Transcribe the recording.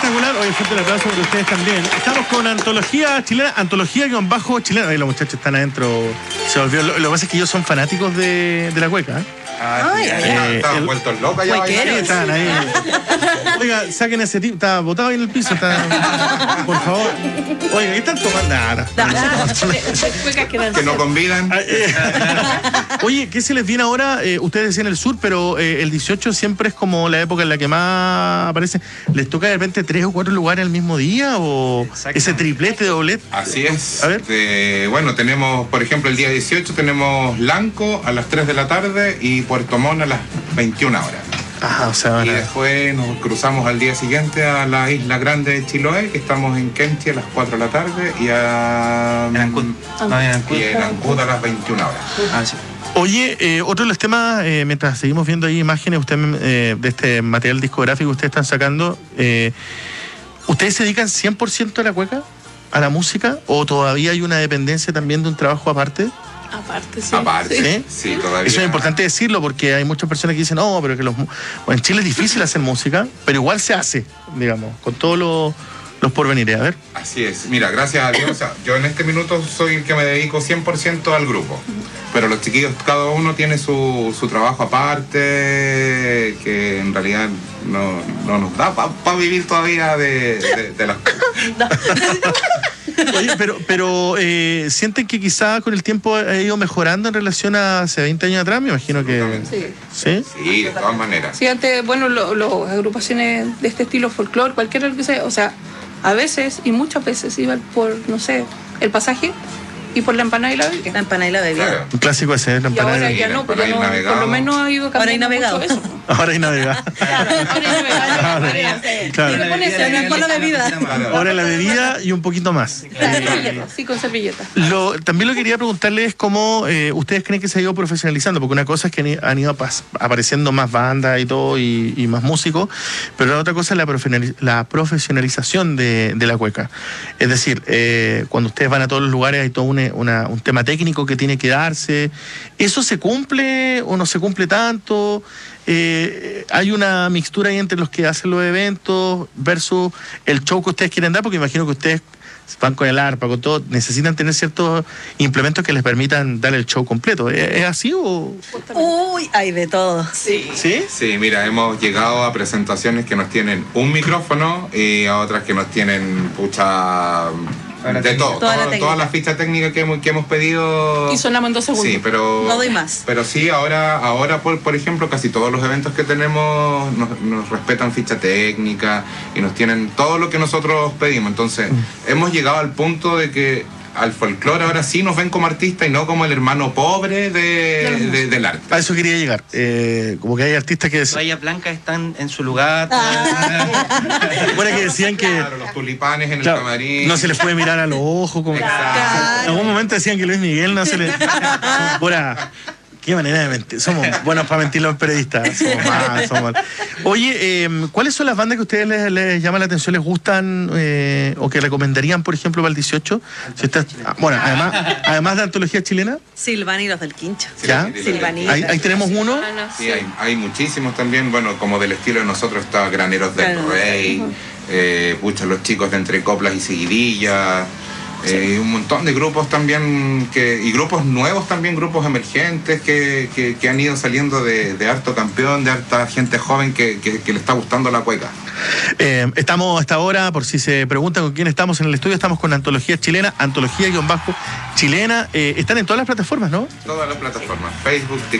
espectacular. Oye, fuerte el aplauso para ustedes también. Estamos con Antología Chilena, Antología-Chilena. Ahí los muchachos están adentro. Se volvió. Lo que pasa es que ellos son fanáticos de la cueca, ¿eh? Estaban vueltos locos ya. Están ahí. Oiga, saquen ese tipo. Está botado ahí en el piso. Por favor. Oiga, ¿qué están tomando? Que no convidan. Oye, ¿qué se les viene ahora? Ustedes decían el sur, pero el 18 siempre es como la época en la que más aparece. ¿Les toca de repente 3 o 4 lugares al mismo día? ¿O ese triplete, doblete? Así es. A ver. Bueno, tenemos, por ejemplo, el día 18 tenemos Lanco a las 3 de la tarde y Puerto Montt a las 21 horas. Ajá, o sea, y después nos cruzamos al día siguiente a la Isla Grande de Chiloé, que estamos en Kenchi a las 4 de la tarde, y en Ancud a las 21 horas. Ah, sí. Oye, otro de los temas, mientras seguimos viendo ahí imágenes de este material discográfico que ustedes están sacando, ¿ustedes se dedican 100% a la cueca, a la música, o todavía hay una dependencia también de un trabajo aparte? Aparte, sí. Aparte, sí, todavía. Eso es importante decirlo porque hay muchas personas que dicen, no, pero que bueno, en Chile es difícil hacer música, pero igual se hace, digamos, con todos los porvenires. A ver. Así es. Mira, gracias a Dios, o sea, yo en este minuto soy el que me dedico 100% al grupo. Pero los chiquillos, cada uno tiene su trabajo aparte, que en realidad no nos da para vivir todavía de las cosas. Oye, pero ¿sienten que quizá con el tiempo ha ido mejorando en relación a hace 20 años atrás? Me imagino que... Sí. Sí, de todas maneras. Sí, antes, bueno, las agrupaciones de este estilo, folclore, cualquiera que sea, o sea, a veces y muchas veces iban por, no sé, el pasaje y por la empanada y la bebida. La empanada y la bebida. Claro. Un clásico ese, la Y empanada. ahora ya no, porque por lo menos ha ido Ahora hay cambiando navegado. mucho eso. Ahora hay navegado. Claro, ahora hay navegado. Claro. Y le pones con la bebida. Ahora la bebida y un poquito más. Sí, con servilleta. También lo que quería preguntarle es cómo ustedes creen que se ha ido profesionalizando, porque una cosa es que han ido apareciendo más bandas y todo, y más músicos, pero la otra cosa es la profesionalización de la cueca. Es decir, cuando ustedes van a todos los lugares hay todo un tema técnico que tiene que darse. ¿Eso se cumple o no se cumple tanto? Hay una mixtura ahí entre los que hacen los eventos versus el show que ustedes quieren dar, porque imagino que ustedes van con el arpa, con todo, necesitan tener ciertos implementos que les permitan dar el show completo. ¿Es así o...? Uy, hay de todo. Sí. ¿Sí? Sí, mira, hemos llegado a presentaciones que nos tienen un micrófono y a otras que nos tienen de todo, todas las fichas técnicas que hemos pedido. Y sonamos en 2 segundos. Sí, pero No doy más. Pero sí, ahora por ejemplo, casi todos los eventos que tenemos nos respetan ficha técnica y nos tienen todo lo que nosotros pedimos. Entonces, hemos llegado al punto de que al folclore ahora sí nos ven como artistas y no como el hermano pobre del arte. A eso quería llegar. Como que hay artistas que... Toallas blancas están en su lugar. Bueno, que decían que... Claro, los tulipanes en Claro, el camarín. no se les puede mirar a los ojos. Como... Exacto. En algún momento decían que Luis Miguel no se le... Pura... Qué manera de mentir. Somos buenos para mentir los periodistas. Somos mal. Oye, ¿cuáles son las bandas que a ustedes les llaman la atención, les gustan o que recomendarían, por ejemplo, para el 18? Bueno, además de Antología Chilena. Silvani y los del Quincho. ¿Ya? Silvani. Ahí tenemos uno. Sí, hay muchísimos también, bueno, como del estilo de nosotros está Graneros del Rey, los chicos de Entre Coplas y Seguidillas, un montón de grupos también, y grupos nuevos también, grupos emergentes que han ido saliendo de harto campeón, de harta gente joven que le está gustando la cueca. Estamos hasta ahora, por si se preguntan con quién estamos en el estudio, estamos con Antología Chilena, Antología-Chilena. Están en todas las plataformas, ¿no? Todas las plataformas, Facebook,